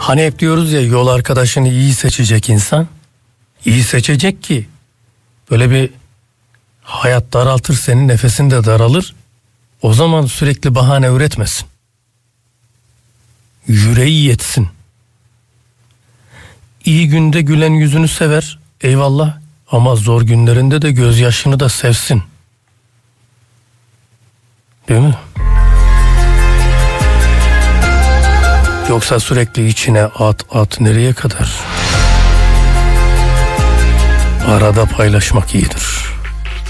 Hani hep diyoruz ya, yol arkadaşını iyi seçecek insan. İyi seçecek ki böyle bir hayat daraltır, senin nefesin de daralır. O zaman sürekli bahane üretmesin. Yüreği yetsin. İyi günde gülen yüzünü sever, eyvallah, ama zor günlerinde de gözyaşını da sevsin. Değil mi? Yoksa sürekli içine at nereye kadar? Arada paylaşmak iyidir.